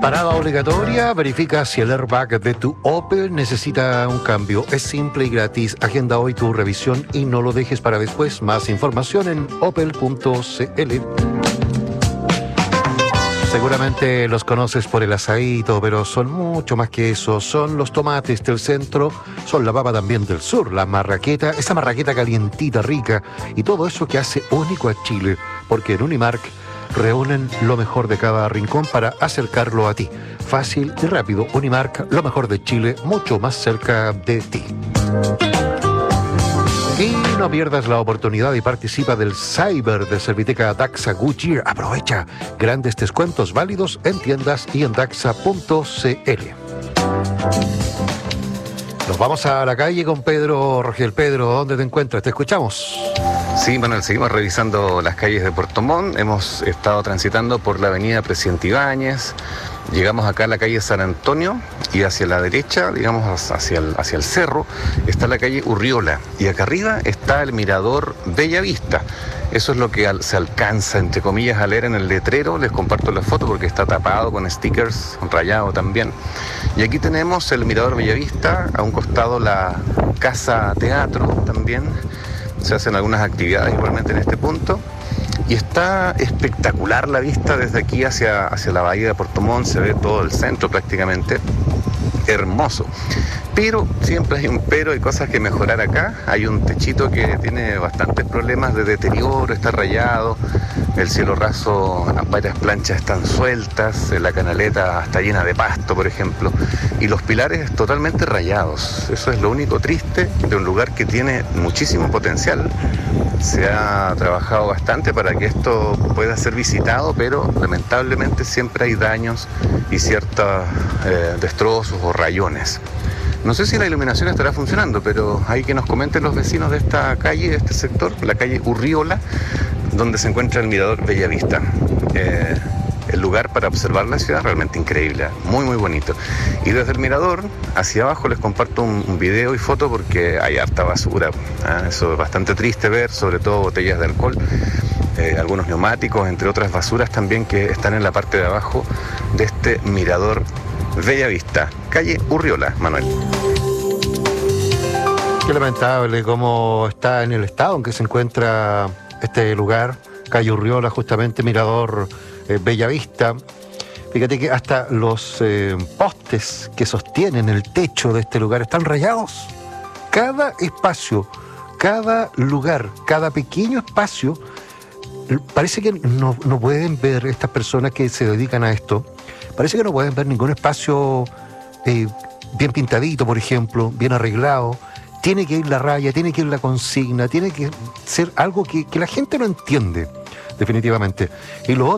Parada obligatoria, verifica si el airbag de tu Opel necesita un cambio. Es simple y gratis. Agenda hoy tu revisión y no lo dejes para después. Más información en opel.cl. Seguramente los conoces por el asadito, pero son mucho más que eso. Son los tomates del centro, son la papa también del sur, la marraqueta, esa marraqueta calientita, rica, y todo eso que hace único a Chile, porque en Unimark reúnen lo mejor de cada rincón para acercarlo a ti. Fácil y rápido. Unimark, lo mejor de Chile, mucho más cerca de ti. Y no pierdas la oportunidad y participa del Cyber de Serviteca Daxa Goodyear. Aprovecha grandes descuentos válidos en tiendas y en daxa.cl. Nos vamos a la calle con Pedro Rogel. Pedro, ¿dónde te encuentras? Te escuchamos. Sí, Manuel, seguimos revisando las calles de Puerto Montt. Hemos estado transitando por la avenida Presidente Ibáñez. Llegamos acá a la calle San Antonio y hacia la derecha, digamos hacia el cerro, está la calle Urriola. Y acá arriba está el mirador Bellavista. Eso es lo que se alcanza, entre comillas, a leer en el letrero. Les comparto la foto porque está tapado con stickers, rayado también. Y aquí tenemos el mirador Bellavista, a un costado la Casa Teatro también. Se hacen algunas actividades igualmente en este punto. Y está espectacular la vista desde aquí hacia la bahía de Puerto Montt. Se ve todo el centro prácticamente. Hermoso. Pero siempre hay un pero, hay cosas que mejorar acá. Hay un techito que tiene bastantes problemas de deterioro, está rayado. El cielo raso, varias planchas están sueltas, la canaleta está llena de pasto, por ejemplo, y los pilares totalmente rayados. Eso es lo único triste de un lugar que tiene muchísimo potencial. Se ha trabajado bastante para que esto pueda ser visitado, pero lamentablemente siempre hay daños y ciertos destrozos o rayones. No sé si la iluminación estará funcionando, pero hay que nos comenten los vecinos de esta calle, de este sector, la calle Urriola, donde se encuentra el mirador Bellavista. El lugar para observar la ciudad realmente increíble, muy muy bonito. Y desde el mirador hacia abajo les comparto un video y foto porque hay harta basura. Eso es bastante triste ver, sobre todo botellas de alcohol, algunos neumáticos, entre otras basuras también que están en la parte de abajo de este mirador Bellavista, calle Urriola, Manuel. Qué lamentable cómo está en el estado en que se encuentra este lugar, calle Urriola, justamente mirador Bellavista. Fíjate que hasta los postes que sostienen el techo de este lugar están rayados. Cada espacio, cada lugar, cada pequeño espacio, parece que no pueden ver estas personas que se dedican a esto. Parece que no pueden ver ningún espacio bien pintadito, por ejemplo, bien arreglado. Tiene que ir la raya, tiene que ir la consigna, tiene que ser algo que la gente no entiende, definitivamente. Y lo otro